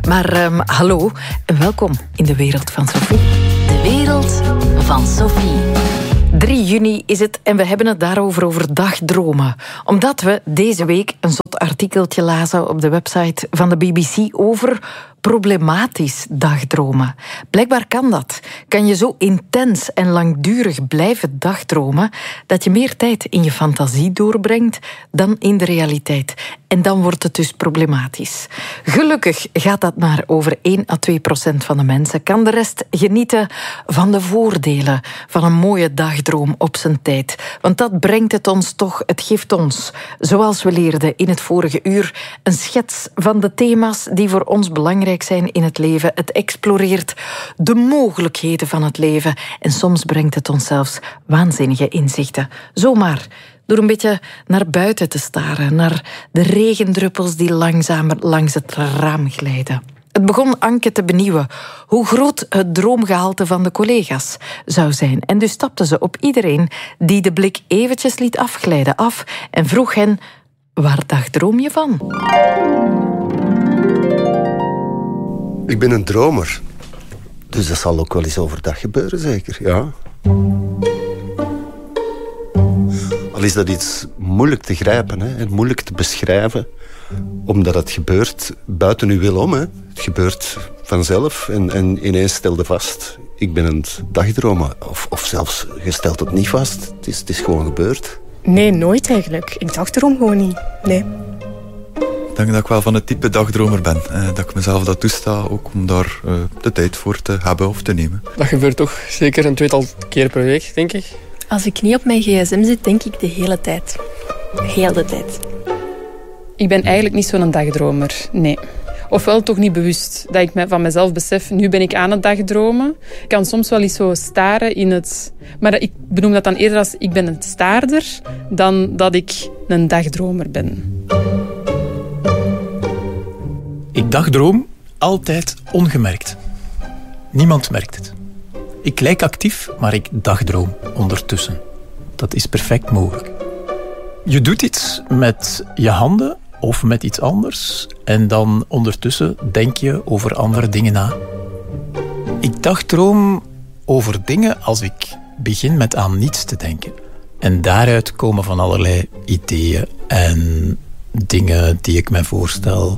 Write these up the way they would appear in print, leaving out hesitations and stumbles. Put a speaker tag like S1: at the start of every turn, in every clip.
S1: Maar hallo en welkom in de wereld van Sophie.
S2: De wereld van Sophie.
S1: 3 juni is het en we hebben het daarover over dagdromen. Omdat we deze week een zot artikeltje lazen op de website van de BBC over problematisch dagdromen. Blijkbaar kan dat. Kan je zo intens en langdurig blijven dagdromen dat je meer tijd in je fantasie doorbrengt dan in de realiteit. En dan wordt het dus problematisch. Gelukkig gaat dat maar over 1 à 2% van de mensen. Kan de rest genieten van de voordelen van een mooie dagdroom op zijn tijd. Want dat brengt het ons toch, het geeft ons, zoals we leerden in het vorige uur, een schets van de thema's die voor ons belangrijk zijn in het leven. Het exploreert de mogelijkheden van het leven. En soms brengt het ons zelfs waanzinnige inzichten. Zomaar door een beetje naar buiten te staren, naar de regendruppels die langzamer langs het raam glijden. Het begon Anke te benieuwen hoe groot het droomgehalte van de collega's zou zijn. En dus stapte ze op iedereen die de blik eventjes liet afglijden af en vroeg hen: waar dagdroom je van?
S3: Ik ben een dromer. Dus dat zal ook wel eens overdag gebeuren, zeker, ja. Al is dat iets moeilijk te grijpen, hè, en moeilijk te beschrijven, omdat het gebeurt buiten uw wil om. Hè. Het gebeurt vanzelf en ineens stelde vast: ik ben aan het dagdromen. Of zelfs, je stelt het niet vast. Het is gewoon gebeurd.
S4: Nee, nooit eigenlijk. Ik dagdroom gewoon niet. Nee.
S5: Ik denk dat ik wel van het type dagdromer ben. Dat ik mezelf dat toesta, ook om daar de tijd voor te hebben of te nemen.
S6: Dat gebeurt toch zeker een 2-tal keer per week, denk ik.
S4: Als ik niet op mijn gsm zit, denk ik de hele tijd. Heel de tijd.
S7: Ik ben eigenlijk niet zo'n dagdromer, nee. Ofwel toch niet bewust dat ik van mezelf besef, nu ben ik aan het dagdromen. Ik kan soms wel eens zo staren in het... Maar ik benoem dat dan eerder als ik ben een staarder dan dat ik een dagdromer ben.
S8: Ik dagdroom altijd ongemerkt. Niemand merkt het. Ik lijk actief, maar ik dagdroom ondertussen. Dat is perfect mogelijk. Je doet iets met je handen of met iets anders en dan ondertussen denk je over andere dingen na. Ik dagdroom over dingen als ik begin met aan niets te denken. En daaruit komen van allerlei ideeën en dingen die ik me voorstel.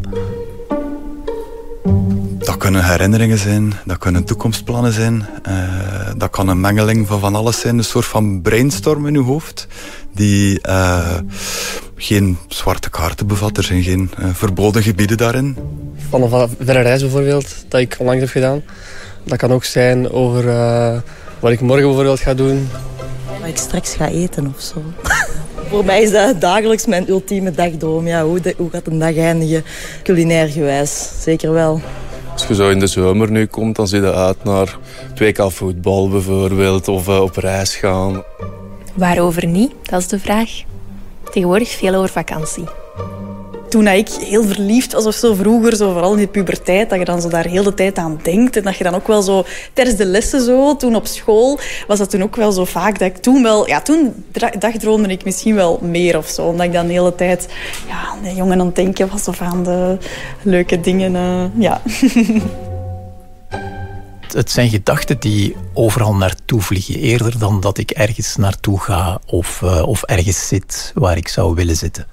S5: Dat kunnen herinneringen zijn, dat kunnen toekomstplannen zijn. Dat kan een mengeling van alles zijn, een soort van brainstorm in uw hoofd, die geen zwarte kaarten bevat. Er zijn geen verboden gebieden daarin.
S6: Van een verre reis bijvoorbeeld, dat ik onlangs heb gedaan. Dat kan ook zijn over wat ik morgen bijvoorbeeld ga doen.
S9: Wat ik straks ga eten of zo. Voor mij is dat dagelijks mijn ultieme dagdroom. Ja, hoe gaat een dag eindigen? Culinair gewijs, zeker wel.
S10: Als je zo in de zomer nu komt, dan zie je uit naar 2 keer voetbal bijvoorbeeld, of op reis gaan.
S4: Waarover niet? Dat is de vraag. Tegenwoordig veel over vakantie.
S11: Toen ik heel verliefd was of zo vroeger, zo vooral in de puberteit, dat je dan zo daar heel de tijd aan denkt. En dat je dan ook wel zo, tijdens de lessen zo, toen op school, was dat toen ook wel zo vaak dat ik toen wel... Ja, toen dagdroomde ik misschien wel meer of zo. Omdat ik dan de hele tijd aan de jongen aan het denken was of aan de leuke dingen. Ja.
S8: Het zijn gedachten die overal naartoe vliegen. Eerder dan dat ik ergens naartoe ga of ergens zit waar ik zou willen zitten.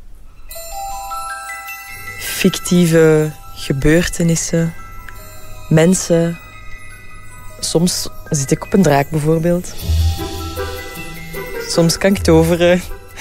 S9: Fictieve gebeurtenissen, mensen. Soms zit ik op een draak bijvoorbeeld. Soms kan ik toveren.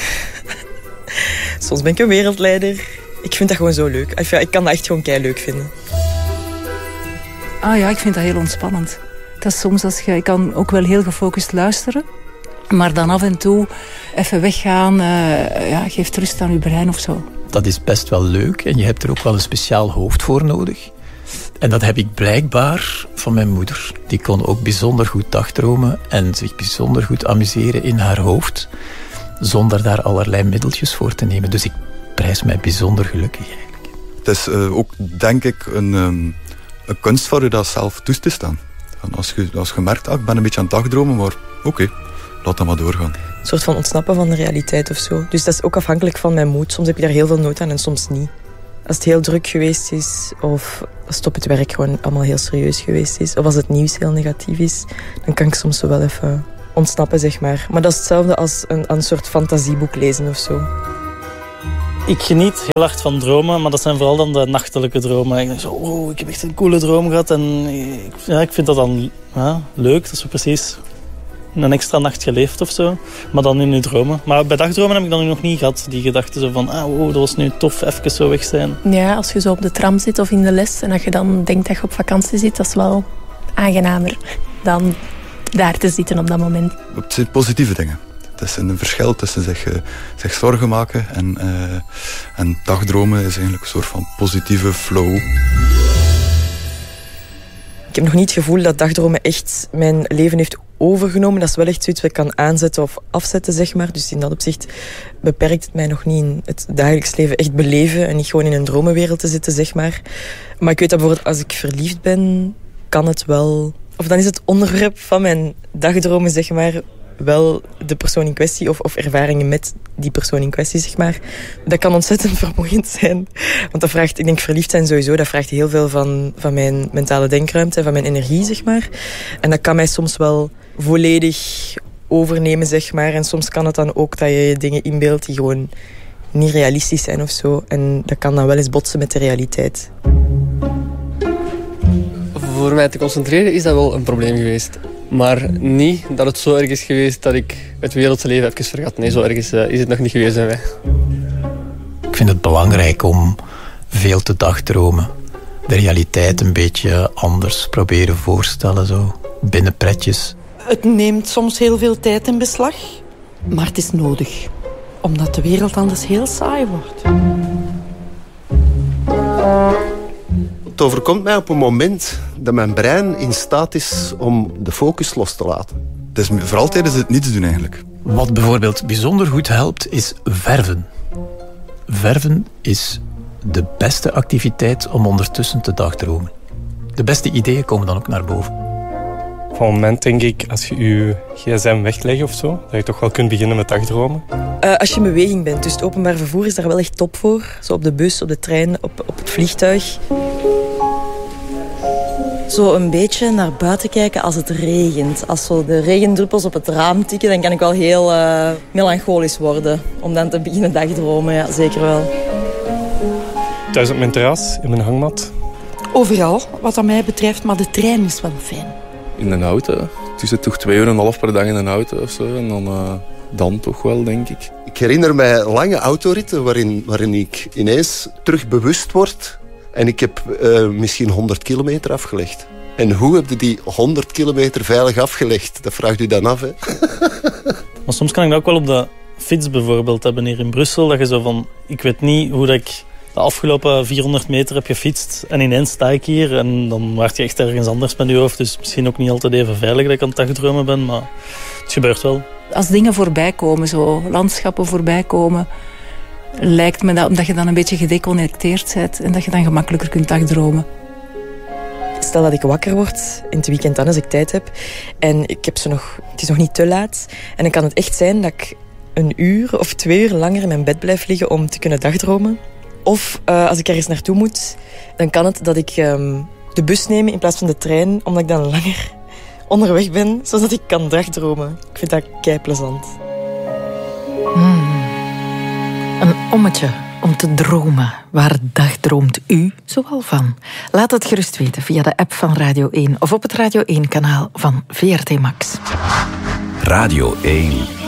S9: Soms ben ik een wereldleider. Ik vind dat gewoon zo leuk. Ik kan dat echt gewoon keileuk vinden.
S12: Ah ja, ik vind dat heel ontspannend. Dat is soms ik kan ook wel heel gefocust luisteren. Maar dan af en toe even weggaan, geeft rust aan uw brein of zo.
S8: Dat is best wel leuk en je hebt er ook wel een speciaal hoofd voor nodig. En dat heb ik blijkbaar van mijn moeder. Die kon ook bijzonder goed dagdromen en zich bijzonder goed amuseren in haar hoofd, zonder daar allerlei middeltjes voor te nemen. Dus ik prijs mij bijzonder gelukkig eigenlijk.
S5: Het is ook, denk ik, een kunst voor je dat zelf toe te staan. Als je merkt, ik ben een beetje aan het dagdromen, maar oké, laat dat maar doorgaan.
S9: Een soort van ontsnappen van de realiteit of zo. Dus dat is ook afhankelijk van mijn moed. Soms heb ik daar heel veel nood aan en soms niet. Als het heel druk geweest is, of als het op het werk gewoon allemaal heel serieus geweest is, of als het nieuws heel negatief is, dan kan ik soms zo wel even ontsnappen, zeg maar. Maar dat is hetzelfde als een soort fantasieboek lezen of zo.
S13: Ik geniet heel hard van dromen, maar dat zijn vooral dan de nachtelijke dromen. Ik denk zo, ik heb echt een coole droom gehad en ik vind dat dan leuk. Dat is zo precies een extra nacht geleefd of zo. Maar dan in uw dromen. Maar bij dagdromen heb ik dan nog niet gehad. Die gedachte zo van, dat was nu tof, even zo weg zijn.
S4: Ja, als je zo op de tram zit of in de les en dat je dan denkt dat je op vakantie zit, dat is wel aangenamer dan daar te zitten op dat moment.
S5: Het zijn positieve dingen. Het is een verschil tussen zich zorgen maken en dagdromen is eigenlijk een soort van positieve flow.
S9: Ik heb nog niet het gevoel dat dagdromen echt mijn leven heeft overgenomen. Dat is wel echt zoiets wat ik kan aanzetten of afzetten, zeg maar. Dus in dat opzicht beperkt het mij nog niet in het dagelijks leven echt beleven en niet gewoon in een dromenwereld te zitten, zeg maar. Maar ik weet dat bijvoorbeeld als ik verliefd ben, kan het wel... Of dan is het onderwerp van mijn dagdromen, zeg maar, wel de persoon in kwestie of ervaringen met die persoon in kwestie, zeg maar. Dat kan ontzettend vermoeiend zijn. Want dat vraagt, ik denk verliefd zijn sowieso, dat vraagt heel veel van mijn mentale denkruimte, van mijn energie, zeg maar. En dat kan mij soms wel volledig overnemen, zeg maar. En soms kan het dan ook dat je dingen inbeeldt die gewoon niet realistisch zijn of zo. En dat kan dan wel eens botsen met de realiteit.
S6: Voor mij te concentreren is dat wel een probleem geweest. Maar niet dat het zo erg is geweest dat ik het wereldse leven even vergat. Nee, zo erg is het nog niet geweest bij mij.
S8: Ik vind het belangrijk om veel te dagdromen. De realiteit een beetje anders proberen voorstellen, zo. Binnen pretjes.
S14: Het neemt soms heel veel tijd in beslag. Maar het is nodig. Omdat de wereld anders heel saai wordt.
S3: Het overkomt mij op een moment dat mijn brein in staat is om de focus los te laten.
S5: Het is vooral tijdens het niets doen eigenlijk.
S8: Wat bijvoorbeeld bijzonder goed helpt, is verven. Verven is de beste activiteit om ondertussen te dagdromen. De beste ideeën komen dan ook naar boven.
S15: Van het moment denk ik, als je je gsm weglegt of zo, dat je toch wel kunt beginnen met dagdromen.
S9: Als je in beweging bent, dus het openbaar vervoer is daar wel echt top voor. Zo op de bus, op de trein, op het vliegtuig. Zo een beetje naar buiten kijken als het regent. Als zo de regendruppels op het raam tikken, dan kan ik wel heel melancholisch worden. Om dan te beginnen dagdromen, ja, zeker wel.
S15: Thuis op mijn terras, in mijn hangmat.
S14: Overal, wat dat mij betreft, maar de trein is wel fijn.
S10: In een auto. Het is toch 2,5 uur per dag in een auto of zo. En dan toch wel, denk ik.
S3: Ik herinner mij lange autoritten waarin ik ineens terug bewust word. En ik heb misschien 100 kilometer afgelegd. En hoe heb je die 100 kilometer veilig afgelegd? Dat vraagt u dan af, hè?
S13: Maar soms kan ik dat ook wel op de fiets bijvoorbeeld hebben hier in Brussel. Dat je zo van, ik weet niet hoe dat ik de afgelopen 400 meter heb gefietst. En ineens sta ik hier en dan waart je echt ergens anders met je hoofd. Dus misschien ook niet altijd even veilig dat ik aan het dagdromen ben. Maar het gebeurt wel.
S12: Als dingen voorbij komen, zo landschappen voorbij komen, lijkt me dat omdat je dan een beetje gedeconnecteerd bent en dat je dan gemakkelijker kunt dagdromen.
S9: Stel dat ik wakker word in het weekend dan als ik tijd heb en het is nog niet te laat en dan kan het echt zijn dat ik 1 uur of 2 uur langer in mijn bed blijf liggen om te kunnen dagdromen. Of als ik ergens naartoe moet, dan kan het dat ik de bus neem in plaats van de trein, omdat ik dan langer onderweg ben, zodat ik kan dagdromen. Ik vind dat keiplezant.
S1: Een ommetje om te dromen. Waar dagdroomt u zoal van? Laat het gerust weten via de app van Radio 1 of op het Radio 1-kanaal van VRT Max.
S16: Radio 1.